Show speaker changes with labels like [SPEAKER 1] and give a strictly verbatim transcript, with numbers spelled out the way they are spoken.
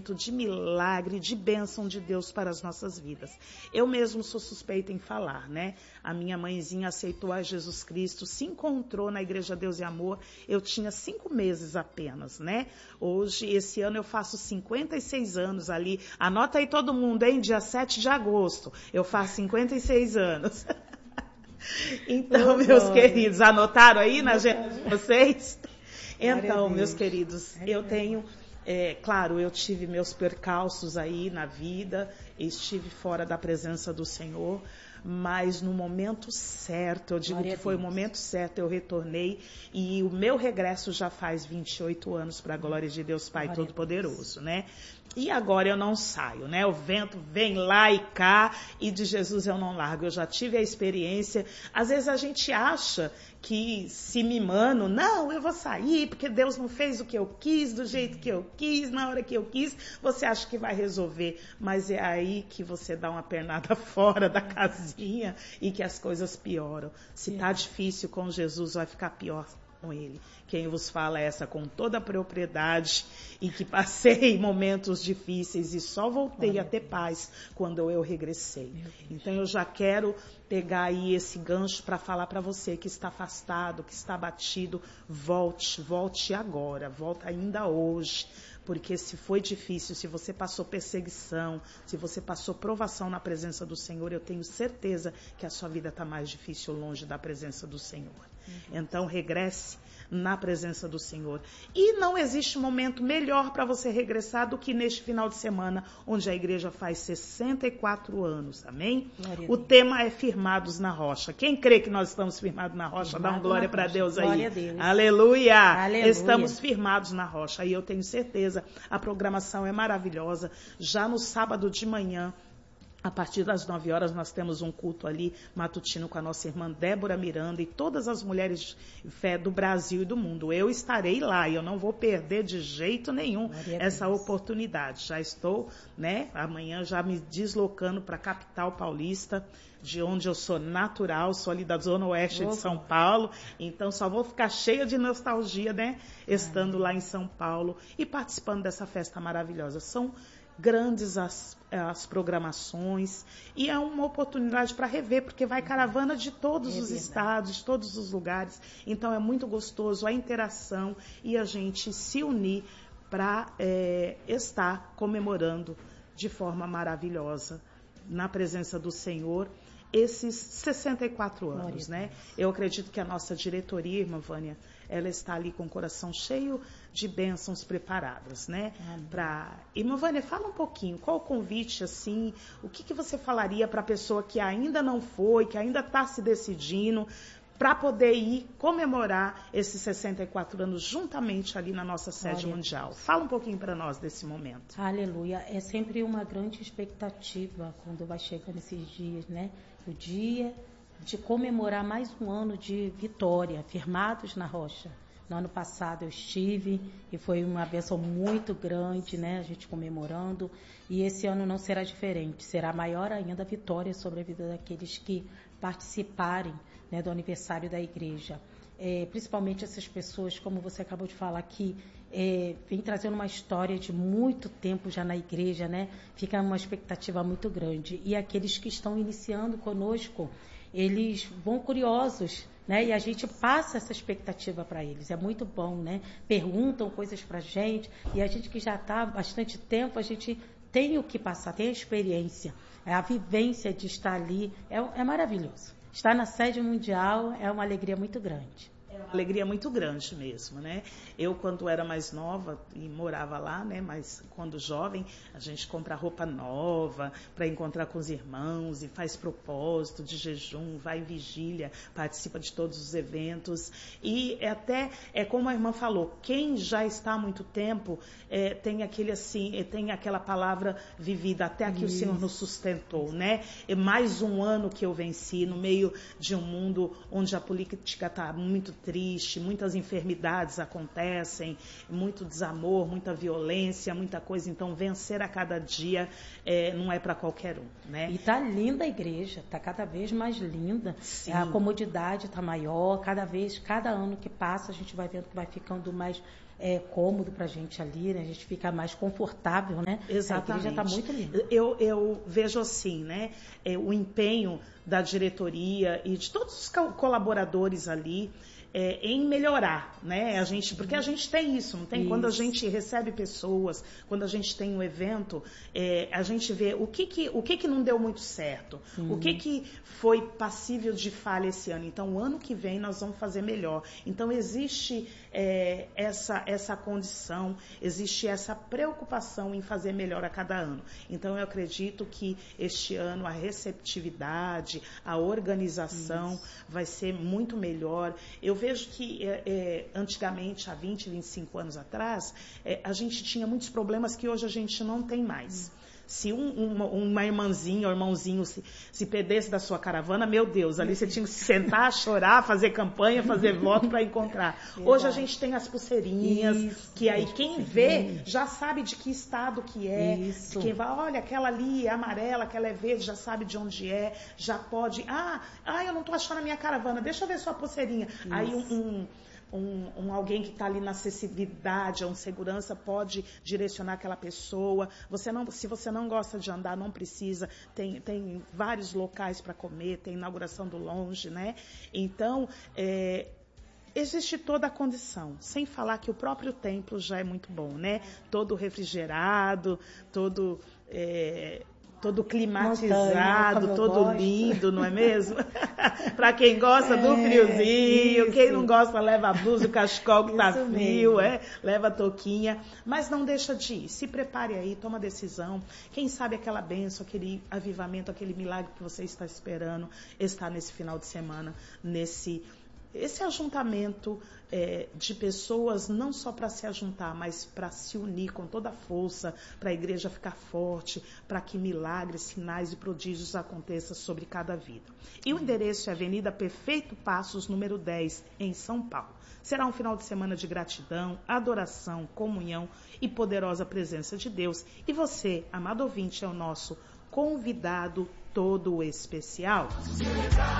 [SPEAKER 1] momento de milagre, de bênção de Deus para as nossas vidas. Eu mesmo sou suspeita em falar, né? A minha mãezinha aceitou a Jesus Cristo, se encontrou na Igreja Deus e Amor. Eu tinha cinco meses apenas, né? Hoje, esse ano, eu faço cinquenta e seis anos ali. Anota aí todo mundo, hein? Dia sete de agosto. Eu faço cinquenta e seis anos. Então, oh, meus glória. Queridos, anotaram aí na agenda de vocês? Então, meus queridos, eu tenho, é, claro, eu tive meus percalços aí na vida, estive fora da presença do Senhor, mas no momento certo, eu digo que foi o momento certo, eu retornei e o meu regresso já faz vinte e oito anos para a glória de Deus Pai Todo-Poderoso, né? E agora eu não saio, né? O vento vem lá e cá e de Jesus eu não largo. Eu já tive a experiência. Às vezes a gente acha que se mimando, não, eu vou sair porque Deus não fez o que eu quis, do jeito que eu quis, na hora que eu quis. Você acha que vai resolver, mas é aí que você dá uma pernada fora da casinha e que as coisas pioram. Se tá difícil com Jesus, vai ficar pior com ele. Quem vos fala é essa com toda a propriedade e que passei momentos difíceis e só voltei Olha a ter Deus. Paz quando eu regressei. Então eu já quero pegar aí esse gancho para falar para você que está afastado, que está abatido, volte, volte agora, volta ainda hoje. Porque se foi difícil, se você passou perseguição, se você passou provação na presença do Senhor, eu tenho certeza que a sua vida está mais difícil longe da presença do Senhor. Uhum. Então regresse na presença do Senhor. E não existe momento melhor para você regressar do que neste final de semana, onde a igreja faz sessenta e quatro anos, amém? O tema é firmados na rocha. Quem crê que nós estamos firmados na rocha, Firmado dá uma glória para Deus aí.
[SPEAKER 2] Glória a Deus.
[SPEAKER 1] Aleluia.
[SPEAKER 2] Aleluia!
[SPEAKER 1] Estamos firmados na rocha. E eu tenho certeza, a programação é maravilhosa. Já no sábado de manhã, a partir das nove horas, nós temos um culto ali matutino com a nossa irmã Débora Miranda e todas as mulheres de fé do Brasil e do mundo. Eu estarei lá e eu não vou perder de jeito nenhum essa oportunidade. Já estou, né, amanhã já me deslocando para a capital paulista, de onde eu sou natural, sou ali da zona oeste Opa. de São Paulo, então só vou ficar cheia de nostalgia, né, estando lá em São Paulo e participando dessa festa maravilhosa. São grandes as, as programações e é uma oportunidade para rever, porque vai caravana de todos é os verdade. estados, de todos os lugares, então é muito gostoso a interação e a gente se unir para é, estar comemorando de forma maravilhosa na presença do Senhor esses sessenta e quatro anos, né? Eu acredito que a nossa diretoria, irmã Vânia, ela está ali com o coração cheio de bênçãos preparadas, né? Pra... Irmã Vânia, fala um pouquinho, qual o convite, assim, o que, que você falaria para a pessoa que ainda não foi, que ainda está se decidindo, para poder ir comemorar esses sessenta e quatro anos juntamente ali na nossa sede Glória mundial. Fala um pouquinho para nós desse momento.
[SPEAKER 2] Aleluia. É sempre uma grande expectativa quando vai chegando esses dias, né? O dia de comemorar mais um ano de vitória, firmados na rocha. No ano passado eu estive e foi uma bênção muito grande, né? A gente comemorando. E esse ano não será diferente. Será maior ainda a vitória sobre a vida daqueles que participarem, né, do aniversário da igreja. É, principalmente essas pessoas, como você acabou de falar aqui, é, vem trazendo uma história de muito tempo já na igreja, né? Fica uma expectativa muito grande. E aqueles que estão iniciando conosco, eles vão curiosos, né? E a gente passa essa expectativa para eles. É muito bom, né? Perguntam coisas para a gente e a gente que já está há bastante tempo, a gente tem o que passar, tem a experiência, a vivência de estar ali, é, é maravilhoso. Estar na sede mundial é uma alegria muito grande.
[SPEAKER 1] É uma alegria muito grande mesmo, né? Eu, quando era mais nova e morava lá, né? Mas quando jovem, a gente compra roupa nova para encontrar com os irmãos e faz propósito de jejum, vai em vigília, participa de todos os eventos. E até, é como a irmã falou, quem já está há muito tempo é, tem aquele assim, tem aquela palavra vivida, até aqui Isso. o Senhor nos sustentou, né? É mais um ano que eu venci no meio de um mundo onde a política está muito triste, muitas enfermidades acontecem, muito desamor, muita violência, muita coisa. Então, vencer a cada dia é, não é para qualquer um, né?
[SPEAKER 2] E tá linda a igreja, tá cada vez mais linda.
[SPEAKER 1] Sim.
[SPEAKER 2] A comodidade tá maior, cada vez, cada ano que passa, a gente vai vendo que vai ficando mais é, cômodo para a gente ali, né? A gente fica mais confortável, né?
[SPEAKER 1] Exatamente.
[SPEAKER 2] A igreja está muito linda.
[SPEAKER 1] Eu, eu vejo assim, né? É, o empenho da diretoria e de todos os colaboradores ali é, em melhorar, né? A gente, porque a gente tem isso, não tem? Isso. Quando a gente recebe pessoas, quando a gente tem um evento, é, a gente vê o que que, o que que não deu muito certo, Sim. o que que foi passível de falha esse ano. Então, o ano que vem nós vamos fazer melhor. Então, existe é, essa, essa condição, existe essa preocupação em fazer melhor a cada ano. Então, eu acredito que este ano a receptividade, a organização Isso. vai ser muito melhor. Eu vejo que é, é, antigamente, há vinte, vinte e cinco anos atrás, é, a gente tinha muitos problemas que hoje a gente não tem mais. Se um, uma, uma irmãzinha ou irmãozinho se, se perdesse da sua caravana, meu Deus, ali você tinha que se sentar, chorar, fazer campanha, fazer voto para encontrar. Verdade. Hoje a gente tem as pulseirinhas, Isso, que aí quem vê já sabe de que estado que é, Isso. de quem vai, olha, aquela ali é amarela, aquela é verde, já sabe de onde é, já pode, ah, ah eu não estou achando a minha caravana, deixa eu ver sua pulseirinha. Isso. Aí um... um Um, um alguém que está ali na acessibilidade, um segurança pode direcionar aquela pessoa. Você não, se você não gosta de andar, não precisa. Tem, tem vários locais para comer, tem inauguração do longe, né? Então, é, existe toda a condição. Sem falar que o próprio templo já é muito bom, né? Todo refrigerado, todo... É, todo climatizado, Montanha, todo gosto. lindo, não é mesmo? Para quem gosta é, do friozinho, isso. Quem não gosta leva a blusa, o cachecol que tá frio, é, leva a touquinha, mas não deixa de ir. Se prepare aí, toma decisão. Quem sabe aquela bênção, aquele avivamento, aquele milagre que você está esperando está nesse final de semana, nesse esse ajuntamento é, de pessoas, não só para se ajuntar, mas para se unir com toda a força, para a igreja ficar forte, para que milagres, sinais e prodígios aconteçam sobre cada vida. E o endereço é Avenida Perfeito Passos, número dez, em São Paulo. Será um final de semana de gratidão, adoração, comunhão e poderosa presença de Deus. E você, amado ouvinte, é o nosso convidado todo especial.